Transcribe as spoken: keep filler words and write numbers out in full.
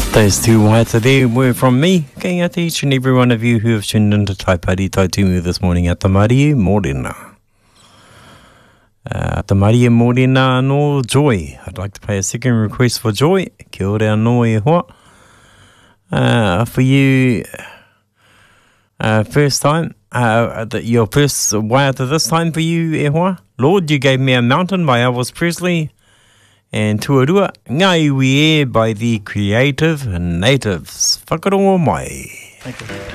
Those two waiata there were from me. Kei ate each and every one of you who have tuned into Taipari Taitumu this morning at the Marie Morena. Uh, at the Marie Morena no Joy. I'd like to play a second request for Joy. Kia ora anō e hoa. Uh, for you, uh, first time, uh, the, your first waiata this time for you e hoa. Lord, you gave me a mountain by Elvis Presley. And Tuarua, Ngā iwi e by the Creative Natives. Whakarongo mai. Thank you.